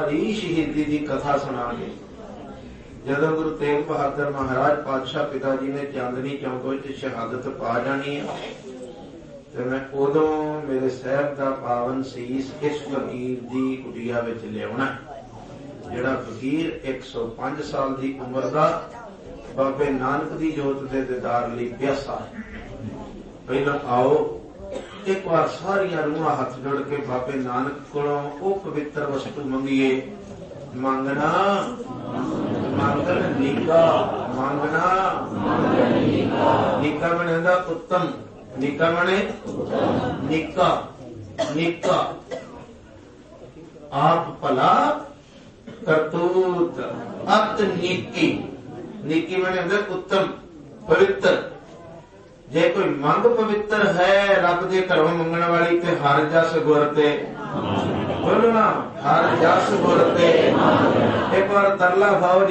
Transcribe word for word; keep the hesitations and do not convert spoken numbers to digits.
जी शहीदी की कथा सुना के जदों गुरु तेग बहादुर महाराज पातशाह पिता जी ने चांदनी चौक विच शहादत पा जानी है ते मैं उदों मेरे साहब का पावन सीस इस फकीर की कुटिया विच लियाउणा जिहड़ा फकीर एक सौ पांच साल की उम्र का बाबे नानक की जोत के दीदार लई प्यासा है। पहला आओ एक बार सारिया रूहां हाथ जोड़ के बाबे नानक कोलों वो पवित्र वस्तु मंगीए। मांगना मांगन नीका मांगना नीका बनेगा उत्तम नीका बने निका निका आप भला करतूत अत नीकी नीकी बने उत्तम पवित्र। जे कोई मंग पवित्र है रब दे घरों मंगण वाली ते हर जस गुर ते बोलो ना हर जस गुर ते एक बार तरला खाओ।